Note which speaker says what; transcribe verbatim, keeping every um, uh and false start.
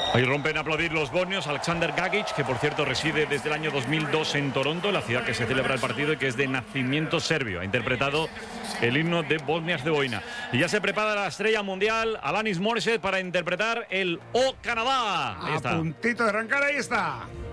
Speaker 1: Ahí rompen a aplaudir los bosnios. Aleksandar Gagic, que por cierto reside desde el año dos mil dos en Toronto, la ciudad que se celebra el partido y que es de nacimiento serbio. Ha interpretado el himno de Bosnia-Herzegovina. Y ya se prepara la estrella mundial, Alanis Morissette, para interpretar el O Canadá. Ahí está.
Speaker 2: A puntito de arrancar, ahí está.